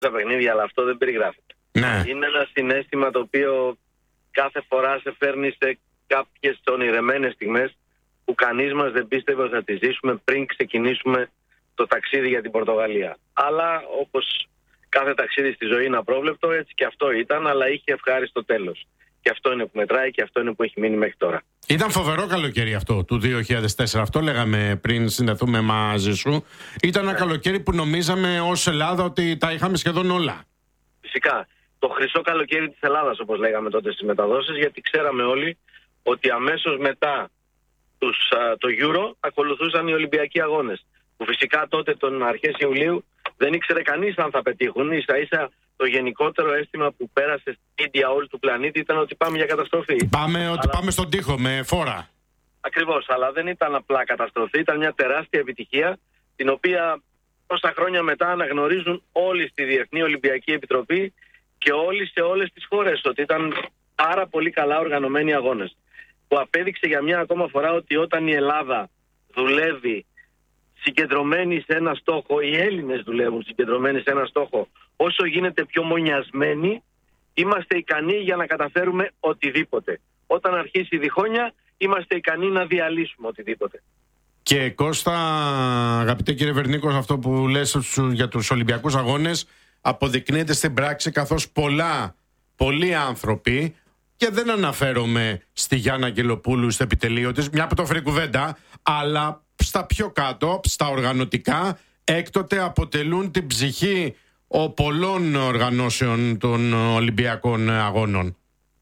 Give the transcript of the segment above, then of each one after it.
τα παιχνίδια, αλλά αυτό δεν περιγράφεται. Ναι. Είναι ένα συναίσθημα το οποίο κάθε φορά σε φέρνει σε κάποιες ονειρεμένες στιγμές που κανείς μας δεν πίστευε ότι θα τις ζήσουμε πριν ξεκινήσουμε το ταξίδι για την Πορτογαλία. Αλλά όπως κάθε ταξίδι στη ζωή είναι απρόβλεπτο, έτσι και αυτό ήταν, αλλά είχε ευχάριστο τέλος. Και αυτό είναι που μετράει και αυτό είναι που έχει μείνει μέχρι τώρα. Ήταν φοβερό καλοκαίρι αυτό του 2004. Αυτό λέγαμε πριν συνδεθούμε μαζί σου. Ήταν ένα καλοκαίρι που νομίζαμε ως Ελλάδα ότι τα είχαμε σχεδόν όλα. Φυσικά. Το χρυσό καλοκαίρι της Ελλάδας, όπως λέγαμε τότε στις μεταδόσεις, γιατί ξέραμε όλοι ότι αμέσως μετά το Euro ακολουθούσαν οι Ολυμπιακοί Αγώνες. Που φυσικά τότε τον αρχές Ιουλίου δεν ήξερε κανείς αν θα πετύχουν. Ίσα-ίσα το γενικότερο αίσθημα που πέρασε στην ίδια όλη του πλανήτη ήταν ότι πάμε για καταστροφή. Πάμε στον τοίχο με φόρα. Ακριβώς, αλλά δεν ήταν απλά καταστροφή, ήταν μια τεράστια επιτυχία, την οποία τόσα χρόνια μετά αναγνωρίζουν όλοι στη Διεθνή Ολυμπιακή Επιτροπή και όλοι σε όλες τις χώρες, ότι ήταν πάρα πολύ καλά οργανωμένοι αγώνες. Που απέδειξε για μια ακόμα φορά ότι όταν η Ελλάδα δουλεύει συγκεντρωμένοι σε ένα στόχο, οι Έλληνες δουλεύουν συγκεντρωμένοι σε ένα στόχο, όσο γίνεται πιο μονιασμένοι, είμαστε ικανοί για να καταφέρουμε οτιδήποτε. Όταν αρχίσει η διχόνοια, είμαστε ικανοί να διαλύσουμε οτιδήποτε. Και Κώστα, αγαπητέ κύριε Βερνίκος, αυτό που λες για τους Ολυμπιακούς Αγώνες αποδεικνύεται στην πράξη, καθώς πολλοί άνθρωποι, και δεν αναφέρομαι στη Γιάννα Αγγελοπούλου στο επιτελείο της, μια που το έφερε κουβέντα, αλλά στα πιο κάτω, στα οργανωτικά, έκτοτε αποτελούν την ψυχή πολλών οργανώσεων των Ολυμπιακών Αγώνων.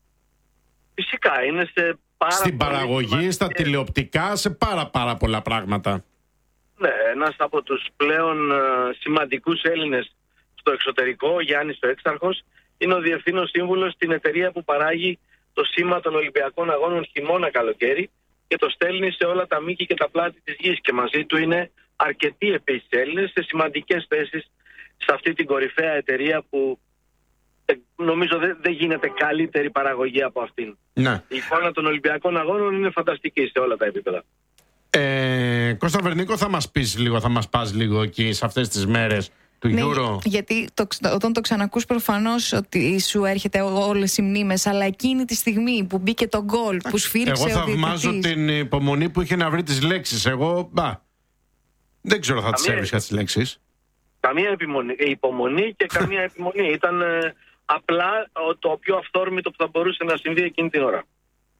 Φυσικά, είναι σε στην παραγωγή, στα τηλεοπτικά, σε πάρα πολλά πράγματα. Ναι, ένας από τους πλέον σημαντικούς Έλληνες στο εξωτερικό, ο Γιάννης ο Έξαρχος, είναι ο διευθύνων σύμβουλος στην εταιρεία που παράγει το σήμα των Ολυμπιακών Αγώνων χειμώνα-καλοκαίρι και το στέλνει σε όλα τα μήκη και τα πλάτη της γης. Και μαζί του είναι αρκετοί επίσης Έλληνες σε σημαντικές θέσεις σε αυτή την κορυφαία εταιρεία που νομίζω δεν γίνεται καλύτερη παραγωγή από αυτήν. Ναι. Η εικόνα των Ολυμπιακών Αγώνων είναι φανταστική σε όλα τα επίπεδα. Κώστα Βερνίκο, θα μας πας λίγο εκεί σε αυτές τις μέρες του Euro. Γιατί όταν το ξανακούς προφανώς ότι σου έρχεται όλες οι μνήμες, αλλά εκείνη τη στιγμή που μπήκε το γκολ, που σφύριξε ο διαιτητής. Εγώ θαυμάζω την υπομονή που είχε να βρει τις λέξεις. Εγώ δεν ξέρω θα τις έβρισκα τις λέξεις. Καμία υπομονή και καμία επιμονή. Ήταν απλά το πιο αυθόρμητο που θα μπορούσε να συμβεί εκείνη την ώρα.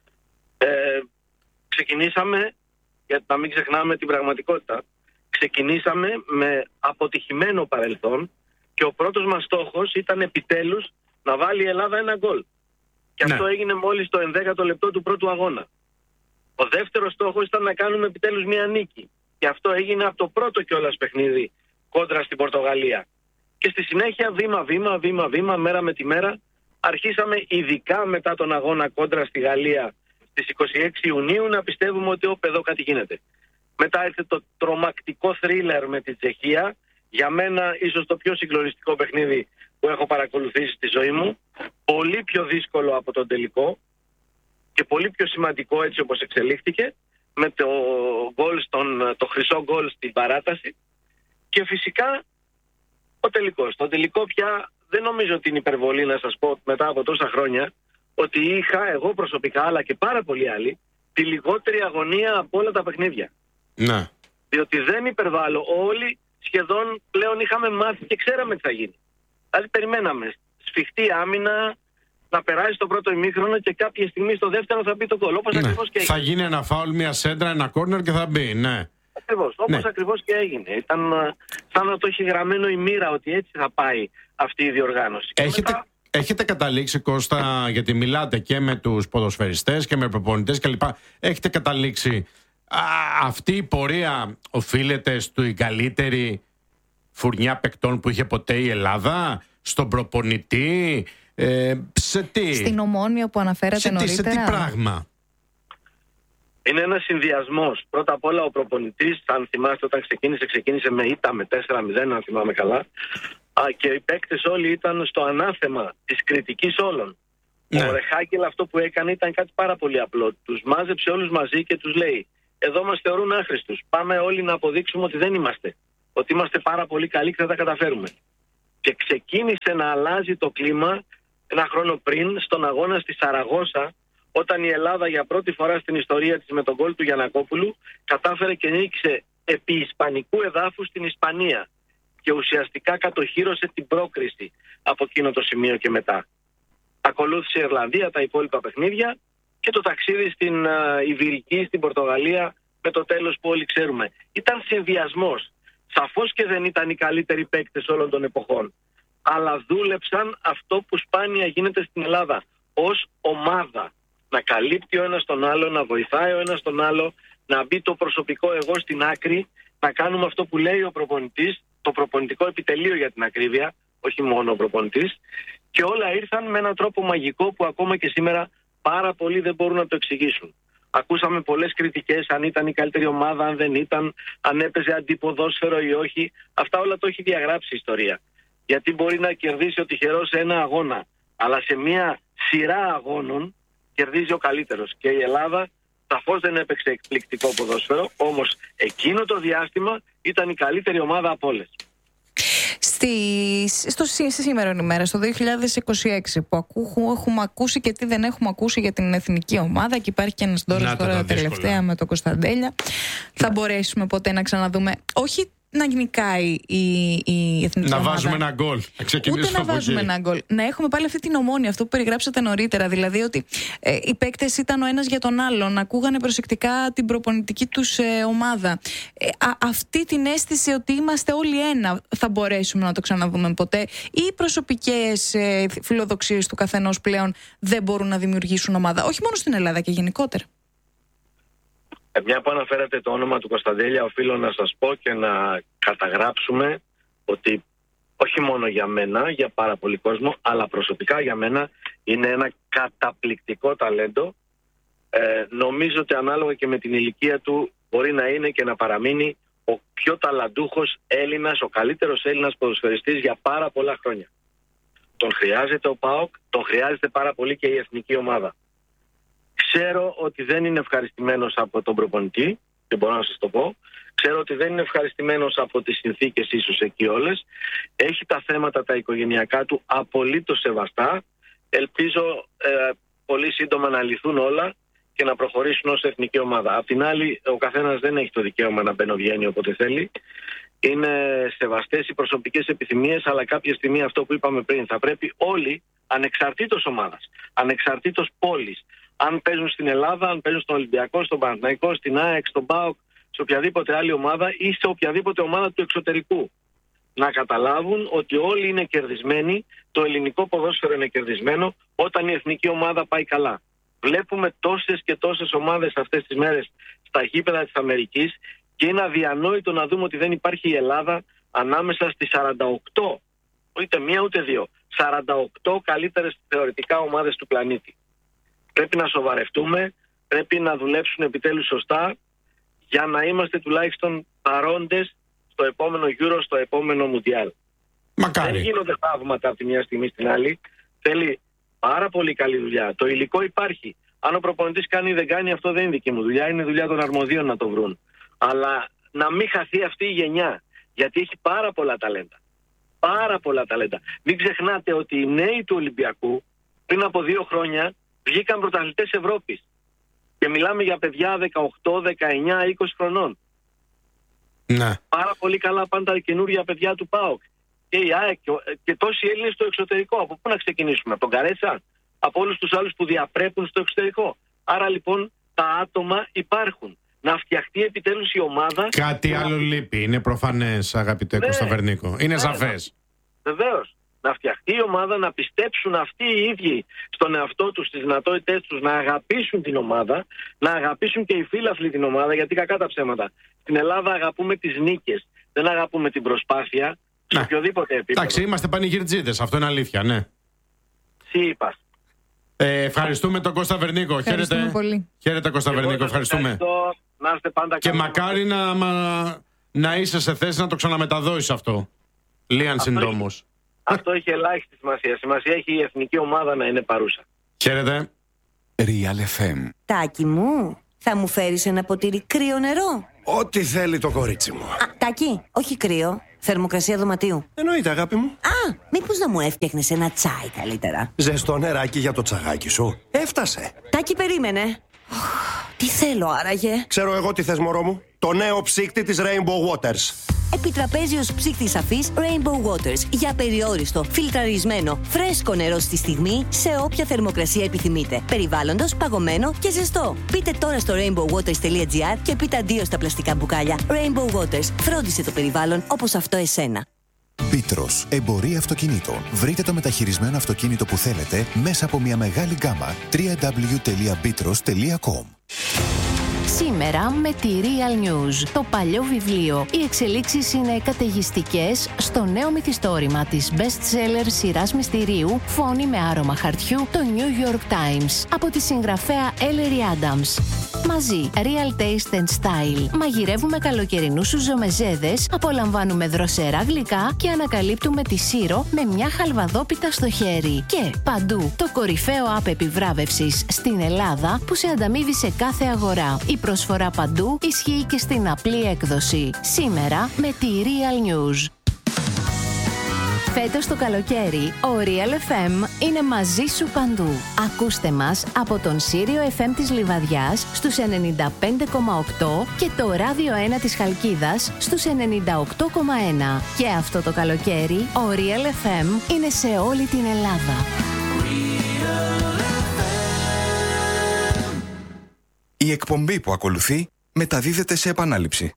Ξεκινήσαμε, γιατί να μην ξεχνάμε την πραγματικότητα, ξεκινήσαμε με αποτυχημένο παρελθόν και ο πρώτος μας στόχος ήταν επιτέλους να βάλει η Ελλάδα ένα γκολ. Και αυτό έγινε μόλις το 11ο λεπτό του πρώτου αγώνα. Ο δεύτερος στόχος ήταν να κάνουμε επιτέλους μια νίκη. Και αυτό έγινε από το πρώτο κιόλας παιχνίδι κόντρα στην Πορτογαλία. Και στη συνέχεια βήμα, μέρα με τη μέρα, αρχίσαμε ειδικά μετά τον αγώνα κόντρα στη Γαλλία στις 26 Ιουνίου να πιστεύουμε ότι εδώ κάτι γίνεται. Μετά ήρθε το τρομακτικό θρίλερ με τη Τσεχία, για μένα ίσως το πιο συγκλονιστικό παιχνίδι που έχω παρακολουθήσει στη ζωή μου, πολύ πιο δύσκολο από τον τελικό και πολύ πιο σημαντικό έτσι όπως εξελίχθηκε, με το χρυσό γκολ στην παράταση και φυσικά ο τελικός. Το τελικό πια δεν νομίζω ότι είναι υπερβολή να σας πω μετά από τόσα χρόνια ότι είχα εγώ προσωπικά αλλά και πάρα πολλοί άλλοι τη λιγότερη αγωνία από όλα τα παιχνίδια. Ναι. Διότι δεν υπερβάλλω, όλοι σχεδόν πλέον είχαμε μάθει και ξέραμε τι θα γίνει. Δηλαδή περιμέναμε σφιχτή άμυνα να περάσει το πρώτο ημίχρονο και κάποια στιγμή στο δεύτερο θα μπει το γκολ. Όπως ακριβώς και έγινε. Θα γίνει ένα φάουλ, μια σέντρα, ένα κόρνερ και θα μπει, ναι. Ακριβώς, όπως ακριβώς και έγινε. Ήταν σαν να το έχει γραμμένο η μοίρα ότι έτσι θα πάει αυτή η διοργάνωση. Έχετε καταλήξει, Κώστα, γιατί μιλάτε και με τους ποδοσφαιριστές και με προπονητές κλπ. Έχετε καταλήξει αυτή η πορεία οφείλεται στην καλύτερη φουρνιά παικτών που είχε ποτέ η Ελλάδα, στον προπονητή, σε τι? Στην Ομόνοια που αναφέρατε νωρίτερα. Σε τι πράγμα? Είναι ένας συνδυασμός. Πρώτα απ' όλα ο προπονητής, αν θυμάστε όταν ξεκίνησε με ήττα με 4-0, αν θυμάμαι καλά. Και οι παίκτες όλοι ήταν στο ανάθεμα της κριτικής όλων. Ναι. Ο Ρεχάκελ αυτό που έκανε ήταν κάτι πάρα πολύ απλό. Τους μάζεψε όλους μαζί και τους λέει: εδώ μας θεωρούν άχρηστους. Πάμε όλοι να αποδείξουμε ότι δεν είμαστε. Ότι είμαστε πάρα πολύ καλοί και θα τα καταφέρουμε. Και ξεκίνησε να αλλάζει το κλίμα ένα χρόνο πριν στον αγώνα στη Σαραγώσα, όταν η Ελλάδα για πρώτη φορά στην ιστορία της με τον γκολ του Γιαννακόπουλου κατάφερε και νίκησε επί ισπανικού εδάφους στην Ισπανία και ουσιαστικά κατοχύρωσε την πρόκριση από εκείνο το σημείο και μετά. Ακολούθησε η Ιρλανδία, τα υπόλοιπα παιχνίδια και το ταξίδι στην Ιβηρική, στην Πορτογαλία, με το τέλος που όλοι ξέρουμε. Ήταν συνδυασμός. Σαφώς και δεν ήταν οι καλύτεροι παίκτες όλων των εποχών, αλλά δούλεψαν αυτό που σπάνια γίνεται στην Ελλάδα, ως ομάδα. Να καλύπτει ο ένας τον άλλο, να βοηθάει ο ένας τον άλλο, να μπει το προσωπικό εγώ στην άκρη, να κάνουμε αυτό που λέει ο προπονητής, το προπονητικό επιτελείο για την ακρίβεια, όχι μόνο ο προπονητής, και όλα ήρθαν με έναν τρόπο μαγικό που ακόμα και σήμερα πάρα πολλοί δεν μπορούν να το εξηγήσουν. Ακούσαμε πολλές κριτικές, αν ήταν η καλύτερη ομάδα, αν δεν ήταν, αν έπαιζε αντιποδόσφαιρο ή όχι. Αυτά όλα το έχει διαγράψει η ιστορία. Γιατί μπορεί να κερδίσει ο τυχερός σε ένα αγώνα, αλλά σε μια σειρά αγώνων κερδίζει ο καλύτερος. Και η Ελλάδα σαφώς δεν έπαιξε εκπληκτικό ποδόσφαιρο, όμως εκείνο το διάστημα ήταν η καλύτερη ομάδα από όλες. Στη σήμερα ημέρα, στο 2026, που έχουμε ακούσει και τι δεν έχουμε ακούσει για την εθνική ομάδα, και υπάρχει και ένας δώρος τώρα τελευταία με τον Κωνσταντέλια, θα μπορέσουμε ποτέ να ξαναδούμε, όχι να νικάει η εθνική ομάδα, βάζουμε ένα γκολ, ούτε να βάζουμε ένα γκολ, να έχουμε πάλι αυτή την ομόνοια, αυτό που περιγράψατε νωρίτερα, δηλαδή ότι οι παίκτες ήταν ο ένας για τον άλλον, ακούγανε προσεκτικά την προπονητική τους ομάδα. Αυτή την αίσθηση ότι είμαστε όλοι ένα, θα μπορέσουμε να το ξαναδούμε ποτέ, ή οι προσωπικές φιλοδοξίες του καθενός πλέον δεν μπορούν να δημιουργήσουν ομάδα, όχι μόνο στην Ελλάδα και γενικότερα? Μια που αναφέρατε το όνομα του Κωνσταντέλια, οφείλω να σας πω και να καταγράψουμε ότι όχι μόνο για μένα, για πάρα πολύ κόσμο, αλλά προσωπικά για μένα είναι ένα καταπληκτικό ταλέντο. Νομίζω ότι ανάλογα και με την ηλικία του μπορεί να είναι και να παραμείνει ο πιο ταλαντούχος Έλληνας, ο καλύτερος Έλληνας ποδοσφαιριστής για πάρα πολλά χρόνια. Τον χρειάζεται ο ΠΑΟΚ, τον χρειάζεται πάρα πολύ και η εθνική ομάδα. Ξέρω ότι δεν είναι ευχαριστημένος από τον προπονητή, και μπορώ να σας το πω. Ξέρω ότι δεν είναι ευχαριστημένος από τις συνθήκες ίσως εκεί όλες. Έχει τα θέματα τα οικογενειακά του απολύτως σεβαστά. Ελπίζω πολύ σύντομα να λυθούν όλα και να προχωρήσουν ως εθνική ομάδα. Απ' την άλλη, ο καθένας δεν έχει το δικαίωμα να μπαινοβγαίνει όποτε θέλει. Είναι σεβαστές οι προσωπικές επιθυμίες, αλλά κάποια στιγμή αυτό που είπαμε πριν, θα πρέπει όλοι, ανεξαρτήτως ομάδας, ανεξαρτήτως πόλης, αν παίζουν στην Ελλάδα, αν παίζουν στον Ολυμπιακό, στον Παναθηναϊκό, στην ΑΕΚ, στον ΠΑΟΚ, σε οποιαδήποτε άλλη ομάδα ή σε οποιαδήποτε ομάδα του εξωτερικού, να καταλάβουν ότι όλοι είναι κερδισμένοι, το ελληνικό ποδόσφαιρο είναι κερδισμένο όταν η εθνική ομάδα πάει καλά. Βλέπουμε τόσες και τόσες ομάδες αυτές τις μέρες στα γήπεδα της Αμερικής και είναι αδιανόητο να δούμε ότι δεν υπάρχει η Ελλάδα ανάμεσα στις 48, ούτε μία ούτε δύο, 48 καλύτερες θεωρητικά ομάδες του πλανήτη. Πρέπει να σοβαρευτούμε, πρέπει να δουλέψουν επιτέλους σωστά για να είμαστε τουλάχιστον παρόντες στο επόμενο Euro, στο επόμενο Μουντιάλ. Μακάρι. Δεν γίνονται θαύματα από τη μια στιγμή στην άλλη. Θέλει πάρα πολύ καλή δουλειά. Το υλικό υπάρχει. Αν ο προπονητής κάνει ή δεν κάνει, αυτό δεν είναι δική μου δουλειά. Είναι δουλειά των αρμοδίων να το βρουν. Αλλά να μην χαθεί αυτή η γενιά. Γιατί έχει πάρα πολλά ταλέντα. Πάρα πολλά ταλέντα. Μην ξεχνάτε ότι οι νέοι του Ολυμπιακού πριν από 2 χρόνια βγήκαν πρωταθλητές Ευρώπης. Και μιλάμε για παιδιά 18, 19, 20 χρονών. Ναι. Πάρα πολύ καλά πάνε τα καινούργια παιδιά του ΠΑΟΚ. Και η ΑΕΚ και τόσοι Έλληνες στο εξωτερικό. Από πού να ξεκινήσουμε? Από τον Καρέτσα? Από όλους τους άλλους που διαπρέπουν στο εξωτερικό. Άρα λοιπόν τα άτομα υπάρχουν. Να φτιαχτεί επιτέλους η ομάδα. Κάτι άλλο λείπει. Είναι προφανές, αγαπητέ Κωνσταβερνίκο. Είναι σαφές. Βεβαίως. Να φτιαχτεί η ομάδα, να πιστέψουν αυτοί οι ίδιοι στον εαυτό τους, στις δυνατότητές τους, να αγαπήσουν την ομάδα, να αγαπήσουν και οι φίλαθλοι την ομάδα, γιατί κακά τα ψέματα. Στην Ελλάδα αγαπούμε τις νίκες, δεν αγαπούμε την προσπάθεια σε οποιοδήποτε επίπεδο. Εντάξει, είμαστε πανηγυρτζίδες, αυτό είναι αλήθεια, ναι. Είπα. Ευχαριστούμε τον Κώστα Βερνίκο. Χαίρετε. Χαίρετε, Κώστα Βερνίκο, ευχαριστούμε. Να είστε πάντα και μακάρι να είσαι σε θέση να το ξαναμεταδώσεις αυτό. Λίαν συντόμως. Αυτό έχει ελάχιστη σημασία. Σημασία έχει η εθνική ομάδα να είναι παρούσα. Χαίρετε. Real FM. Τάκη μου, θα μου φέρεις ένα ποτήρι κρύο νερό? Ό,τι θέλει το κορίτσι μου. Τάκη, όχι κρύο, Θερμοκρασία δωματίου. Εννοείται, αγάπη μου. Α, μήπως να μου έφτιαχνες ένα τσάι καλύτερα? Ζεστό νεράκι για το τσαγάκι σου. Έφτασε. Τάκη, περίμενε. Τι θέλω άραγε? Ξέρω εγώ τι θες, μωρό μου. Το νέο ψύκτη της Rainbow Waters. Επιτραπέζιος ψύκτης αφής Rainbow Waters. Για περιόριστο, φιλτραρισμένο, φρέσκο νερό στη στιγμή, σε όποια θερμοκρασία επιθυμείτε. Περιβάλλοντος, παγωμένο και ζεστό. Μπείτε τώρα στο rainbowwaters.gr και πείτε αντίο στα πλαστικά μπουκάλια. Rainbow Waters. Φρόντισε το περιβάλλον όπως αυτό εσένα. Πίτρος, εμπορία αυτοκινήτων. Βρείτε το μεταχειρισμένο αυτοκίνητο που θέλετε μέσα από μια μεγάλη γκάμα. www.bitros.com. Σήμερα με τη Real News, το παλιό βιβλίο. Οι εξελίξεις είναι καταιγιστικές στο νέο μυθιστόρημα της best-seller σειράς μυστηρίου «Φόνοι με άρωμα χαρτιού», το New York Times, από τη συγγραφέα Ellery Adams. Μαζί, Real Taste and Style. Μαγειρεύουμε καλοκαιρινούς σουζομεζέδες, απολαμβάνουμε δροσερά γλυκά και ανακαλύπτουμε τη Σύρο με μια χαλβαδόπιτα στο χέρι. Και παντού, το κορυφαίο app επιβράβευσης στην Ελλάδα που σε ανταμείβει σε κάθε αγορά. Η προσφορά παντού ισχύει και στην απλή έκδοση. Σήμερα με τη Real News. Φέτος το καλοκαίρι, ο Real FM είναι μαζί σου παντού. Ακούστε μας από τον Σύριο FM της Λιβαδιάς στους 95,8 και το Ράδιο 1 της Χαλκίδας στους 98,1. Και αυτό το καλοκαίρι, ο Real FM είναι σε όλη την Ελλάδα. Η εκπομπή που ακολουθεί μεταδίδεται σε επανάληψη.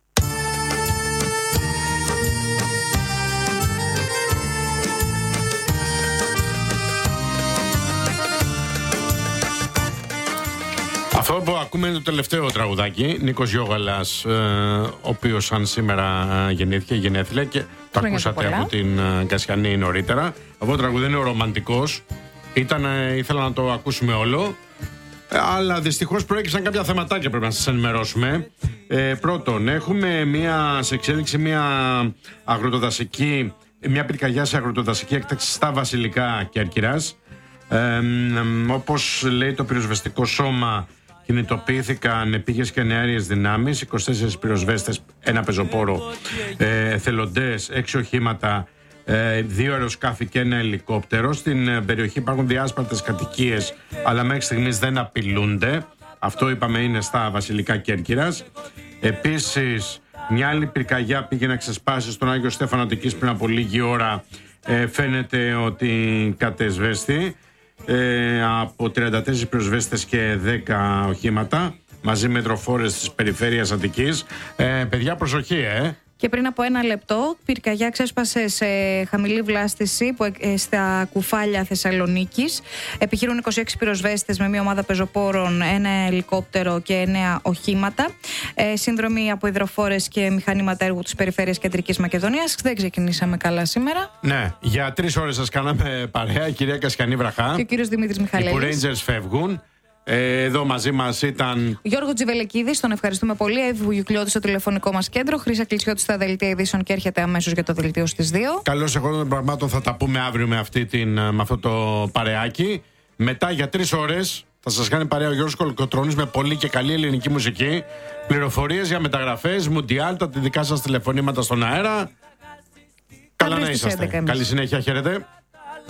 Αυτό που ακούμε είναι το τελευταίο τραγουδάκι. Νίκος Γιώγαλας, ο οποίος σαν σήμερα γεννήθηκε, γενέθλια, και το ακούσατε από την Κασιανή νωρίτερα. Αυτό το τραγούδι είναι ο Ρομαντικός. Ήθελα να το ακούσουμε όλο, αλλά δυστυχώς προέκυψαν κάποια θεματάκια, πρέπει να σας ενημερώσουμε. Πρώτον, έχουμε σε εξέλιξη μια πυρκαγιά σε αγροτοδασική έκταξη στα Βασιλικά Κέρκυρας. Όπως λέει το πυροσβεστικό σώμα, κινητοποιήθηκαν επίγειες και νεάριες δυνάμεις, 24 πυροσβέστες, ένα πεζοπόρο, εθελοντές, 6 οχήματα, 2 αεροσκάφη και ένα ελικόπτερο. Στην περιοχή υπάρχουν διάσπαρτες κατοικίες, αλλά μέχρι στιγμής δεν απειλούνται. Αυτό είπαμε είναι στα Βασιλικά Κέρκυρας. Επίσης, μια άλλη πυρκαγιά πήγε να ξεσπάσει στον Άγιο Στέφανο Αττικής πριν από λίγη ώρα. Φαίνεται ότι κατεσβέστη από 34 πυροσβέστες και 10 οχήματα, μαζί με υδροφόρες της περιφέρειας Αττικής. Παιδιά, προσοχή, Και πριν από 1 λεπτό, πυρκαγιά ξέσπασε σε χαμηλή βλάστηση στα Κουφάλια Θεσσαλονίκης. Επιχειρούν 26 πυροσβέστες με μια ομάδα πεζοπόρων, ένα ελικόπτερο και 9 οχήματα. Σύνδρομοι από υδροφόρες και μηχανήματα έργου της περιφέρειας Κεντρικής Μακεδονίας. Δεν ξεκινήσαμε καλά σήμερα. Ναι, για 3 ώρες σας κάναμε παρέα, η κυρία Κασιανή Βραχά και ο κύριος Δημήτρης Μιχαλέλης. Οι Rangers φεύγουν. Εδώ μαζί μας ήταν Γιώργο Τζιβελεκίδης, τον ευχαριστούμε πολύ. Εύη Βουγιουκλιώτη στο τηλεφωνικό μας κέντρο. Χρύσα Κλεισιώτη στα δελτία ειδήσεων και έρχεται αμέσως για το δελτίο στις 2. Καλώς εγώ των πραγμάτων, θα τα πούμε αύριο με αυτό το παρεάκι. Μετά για 3 ώρες θα σας κάνει παρέα ο Γιώργος Κολοκοτρώνης με πολύ και καλή ελληνική μουσική. Πληροφορίες για μεταγραφές, Μουντιάλ, τα δικά σας τηλεφωνήματα στον αέρα. Καλά να είσαστε. Καλή συνέχεια, χαίρετε.